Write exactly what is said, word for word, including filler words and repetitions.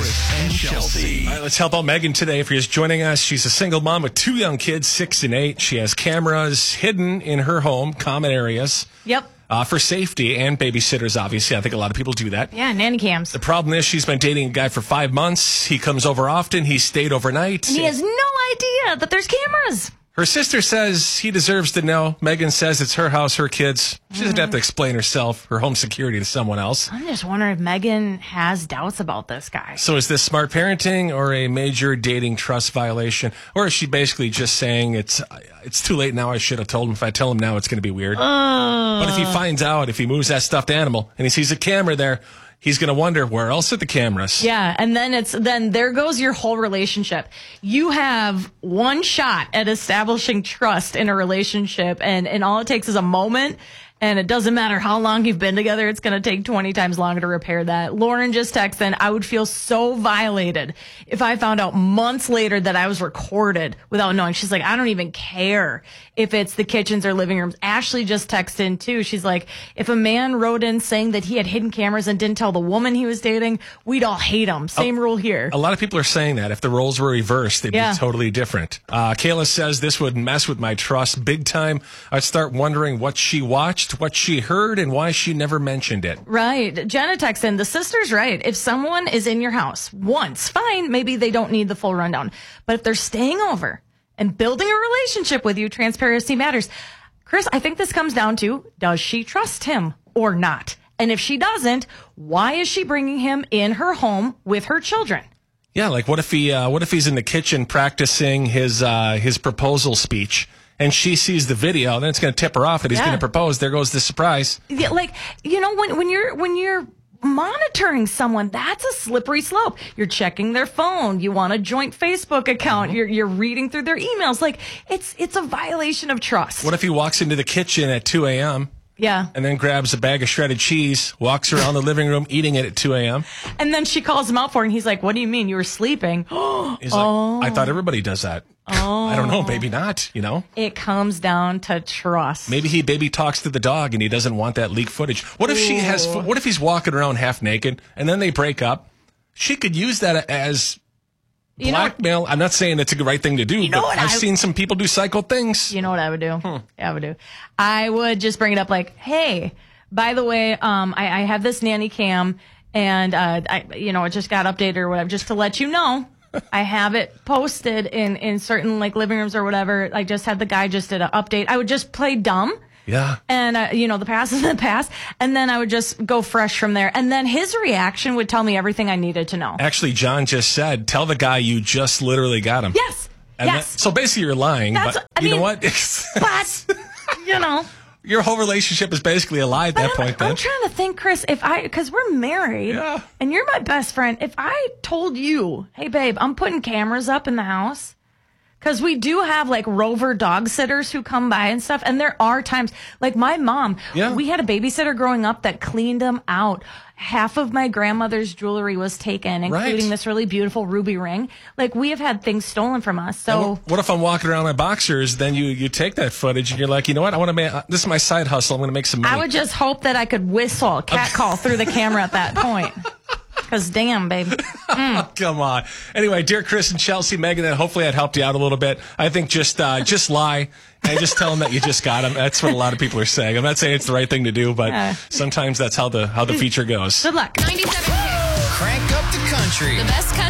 Chris and Chelsea. All right, let's help out Megan today. If you're just joining us, she's a single mom with two young kids, six and eight. She has cameras hidden in her home, common areas. Yep. Uh, for safety and babysitters, obviously. I think a lot of people do that. Yeah, nanny cams. The problem is she's been dating a guy for five months. He comes over often. He stayed overnight. And he has no idea that there's cameras. Her sister says he deserves to know. Megan says it's her house, her kids. She doesn't have to explain herself, her home security to someone else. I'm just wondering if Megan has doubts about this guy. So is this smart parenting or a major dating trust violation? Or is she basically just saying it's it's too late now, I should have told him. If I tell him now, it's going to be weird. Uh, but if he finds out, if he moves that stuffed animal and he sees a camera there, he's going to wonder, where else are the cameras? Yeah, and then it's then there goes your whole relationship. You have one shot at establishing trust in a relationship, and, and all it takes is a moment. And it doesn't matter how long you've been together. It's going to take twenty times longer to repair that. Lauren just texted in, I would feel so violated if I found out months later that I was recorded without knowing. She's like, I don't even care if it's the kitchens or living rooms. Ashley just texted in too. She's like, if a man wrote in saying that he had hidden cameras and didn't tell the woman he was dating, we'd all hate him. Same a, rule here. A lot of people are saying that if the roles were reversed, they'd yeah. be totally different. Uh, Kayla says this would mess with my trust big time. I'd start wondering what she watched, what she heard, and why she never mentioned it. Right. Jenna texts in, the sister's right. If someone is in your house once, fine, maybe they don't need the full rundown. But if they're staying over and building a relationship with you, transparency matters. Chris, I think this comes down to, does she trust him or not? And if she doesn't, why is she bringing him in her home with her children? Yeah, like what if he, uh, what if he's in the kitchen practicing his uh, his proposal speech? And she sees the video, then it's going to tip her off that he's yeah. going to propose. There goes the surprise. Yeah, like, you know, when, when you're when you're monitoring someone, that's a slippery slope. You're checking their phone. You want a joint Facebook account. Mm-hmm. You're you're reading through their emails. Like, it's it's a violation of trust. What if he walks into the kitchen at two a.m.? Yeah. And then grabs a bag of shredded cheese, walks around the living room eating it at two a.m. And then she calls him out for it, and he's like, what do you mean? You were sleeping? He's oh. like, I thought everybody does that. Oh. I don't know. Maybe not, you know? It comes down to trust. Maybe he baby talks to the dog and he doesn't want that leak footage. What if Ooh. she has, what if he's walking around half naked and then they break up? She could use that as you blackmail. Know, I'm not saying it's a right thing to do, you know but I've I, seen some people do psycho things. You know what I would do? Hmm. Yeah, I would do. I would just bring it up like, hey, by the way, um, I, I have this nanny cam and, uh, I, you know, it just got updated or whatever, just to let you know. I have it posted in, in certain like living rooms or whatever. I just had the guy just did an update. I would just play dumb. Yeah. And, uh, you know, the past is the past. And then I would just go fresh from there. And then his reaction would tell me everything I needed to know. Actually, John just said, tell the guy you just literally got him. Yes. And yes. That, so basically you're lying. That's, but I you mean, know what? But, you know. Your whole relationship is basically a lie at but that I'm, point, then. I'm trying to think, Chris, if I, because we're married, yeah. and you're my best friend, if I told you, hey, babe, I'm putting cameras up in the house, because we do have, like, rover dog sitters who come by and stuff, and there are times, like my mom, yeah. we had a babysitter growing up that cleaned them out. Half of my grandmother's jewelry was taken, including right. this really beautiful ruby ring. Like, we have had things stolen from us. So, what if I'm walking around in my boxers? Then you, you take that footage and you're like, you know what? I want to make this is my side hustle. I'm going to make some money. I would just hope that I could whistle, cat call through the camera at that point. Because damn, babe. Mm. Come on. Anyway, dear Chris and Chelsea, Megan, and hopefully I helped you out a little bit. I think just uh, just lie and just tell them that you just got them. That's what a lot of people are saying. I'm not saying it's the right thing to do, but uh, sometimes that's how the how the feature goes. Good luck. ninety-seven Crank up the country. The best country.